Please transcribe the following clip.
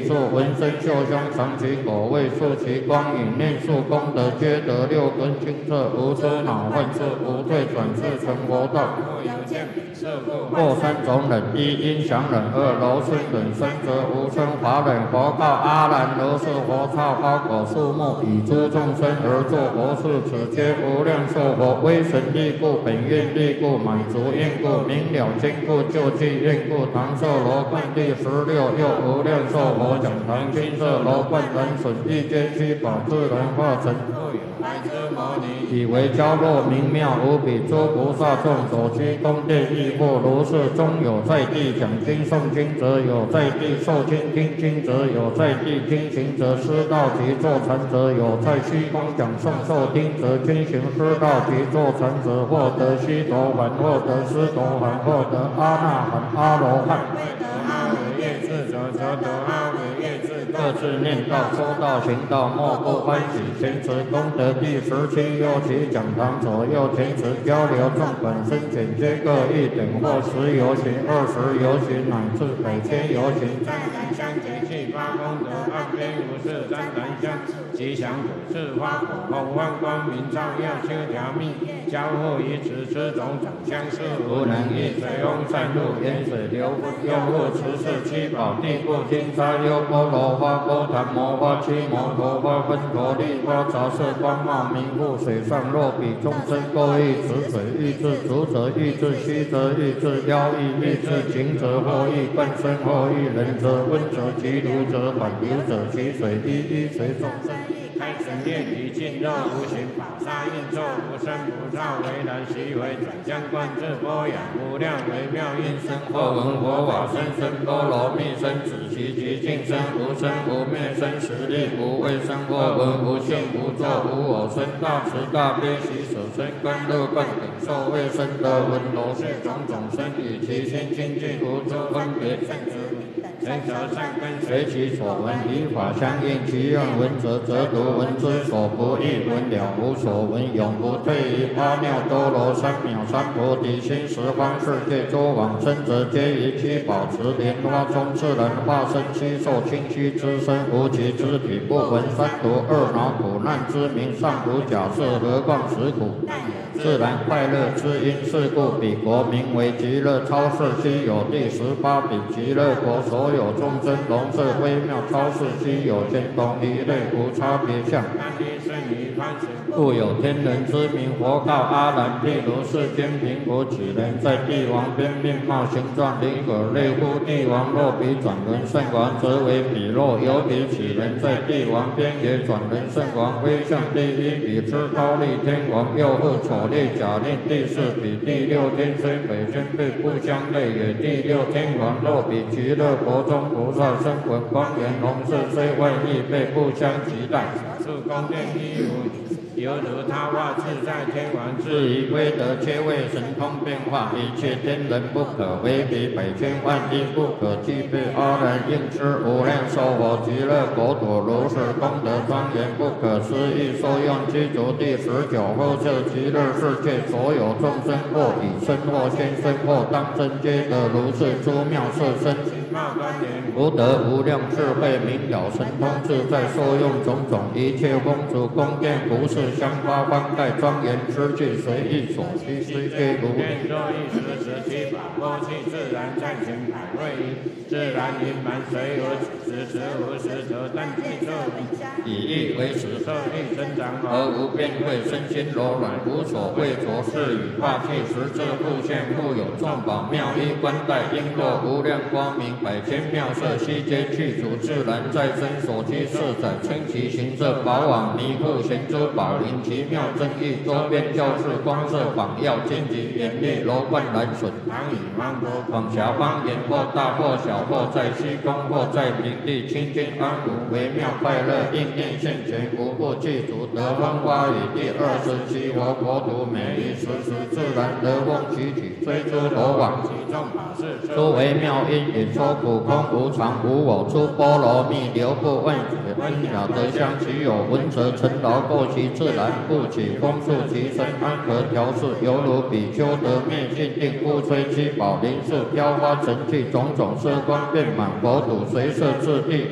数，闻声嗅香尝其口味，触其光影，念数功德，皆得六根清澈，无诸恼患事，无退转世成佛道。过三种忍：一因想忍，二柔顺忍，三则无生法忍。佛告阿难：如是佛刹花果树木，以诸众生而作佛事，此皆无量寿佛威神力故，本愿力故，满足愿故，明了坚固，救济愿故。唐寿罗冠第16又无量寿佛讲堂金色罗冠人损一皆七宝自然化成。以为娇弱明妙无比，诸菩萨众所居宫殿亦复如是。中有在地讲经诵经者，有在地受经听经者，有在地听行者，师道及坐禅者，有在虚空讲诵受听者，均行师道及坐禅者，获得须陀洹，获得斯陀含，获得阿那含、阿罗汉。各自念道、说道、行道，莫不欢喜。前持功德第17又其讲堂左右前持交流众本身简皆各一等，或10游行、20游行，乃至100千游行。赞檀香节气发功德，岸边无事赞檀香，吉祥果是花果，红万光明照耀修条密，交互于此种长相是无能易，水翁善入，沿水流不用户，持是七宝地不金沙优波罗花、波檀摩花、七摩陀花、分陀利花，杂色光茂明护，水上若比众生各异，此水欲至足者欲至虚则欲至妖异，欲至情者或欲冠身，或欲人者温者其如者反流者其水一随众生开神炼体尽肉无形，法沙应作无生不造，为然习为转相观自波养无量微妙应身，或闻佛法身身波罗蜜身，止其极尽身，无生无灭身，实力无畏身，或闻无性无作无我身，大慈大悲喜舍身，观乐观等受为身得闻罗是种种身，与其心清净无诸分别圣者。成则善根随其所闻，以法相应，其愿闻者则读，闻之所不异，闻了无所闻，永不退于阿耨多罗三藐三菩提心。十方世界诸往生者，皆于七宝池莲花中自然化身，悉受清虚之身，无其肢体，不闻三毒二恼苦难之名，尚如假设，何况实苦？自然快乐之因，是故彼国名为极乐超世，悉有第18比极乐国，所有众生容色微妙超世，悉有天同一类，无差别相。故有天人之名。佛告阿难：譬如世间贫苦乞人，在帝王边面貌形状灵可类乎？帝王若比转轮圣王，则为彼；若有比乞人，在帝王边也转轮圣王，威相第一比之高丽天王，又复丑烈假令第4比。第6天虽北宣对不相类也。第6天王若比极乐国中菩萨声闻光颜容色，虽外异辈不相及待。是宫殿一无犹如他化自在天王，至于威德，皆为神通变化，一切天人不可为比，100千万亿不可计备。阿难应知无量寿佛极乐国土，如是功德庄严不可思议，受用具足第19后设极乐世界，所有众生或以身或现身或当身，皆得如是诸妙色身。福德无量智慧明了神通自在，受用种种一切风烛宫殿服饰香花方盖庄严之具，随意所需虽皆如。若一时17法波气自然暂行百位自然圆满，随无时无时则但具色以意为实，色力增长而无变慧，身心柔软无所畏着，是与化气实质复现，故有众宝妙衣冠带璎珞无量光明，100千妙色悉皆具足，自然在身所居四载，称其形色宝网弥覆贤珠宝林，奇妙正义，周边教室光色榜耀，荆棘严厉罗冠蓝笋，唐以芒果广狭方言，或大或小，或在虚空，或在平地，清净安稳微妙快乐，应念现前，无不具足。得风花雨第27佛国土，每一时自然得风其体，虽诸罗网其众法事，诸微妙因引说苦空无常无我，出波罗蜜流不问解，温雅得香，其有闻者尘劳过其自然，不起风速其身，安和调适，犹如比丘得灭尽定，不摧七宝林树，飘花成趣，种种色光遍满佛土，随摄至地。